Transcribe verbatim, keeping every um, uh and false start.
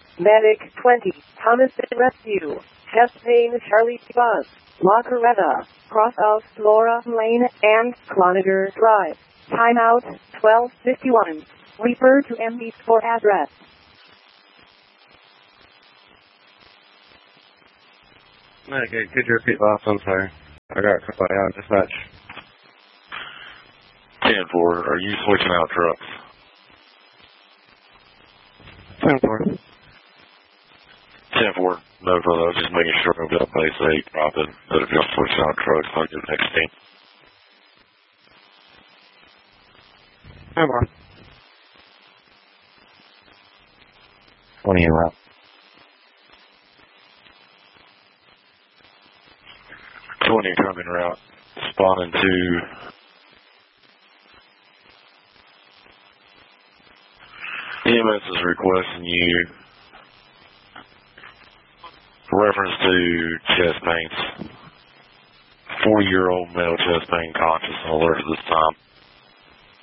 Medic twenty, Thomas Rescue, chest pain Charlie Bus, La Coretta, cross of Flora Lane and Cloniger Drive. Timeout, twelve fifty-one. Refer to M D for address. Okay, could you repeat last one, sorry? I got cut by out dispatch. ten four, are you switching out trucks? ten four. ten four, no brother, just making sure I've got base eight dropping, but if you're switching out trucks, I'll get the next team. ten four. twenty en route. twenty coming route, spawning to E M S is requesting you reference to chest pains. forty-year-old male chest pain conscious and alert at this time.